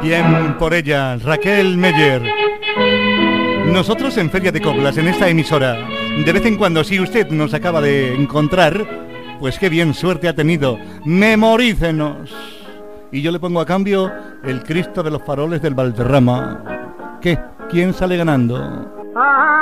Bien por ella, Raquel Meller. Nosotros en Feria de Coplas, en esta emisora, de vez en cuando, si usted nos acaba de encontrar, pues qué bien suerte ha tenido. Memorícenos. Y yo le pongo a cambio el Cristo de los Faroles del Valderrama. ¿Qué? ¿Quién sale ganando?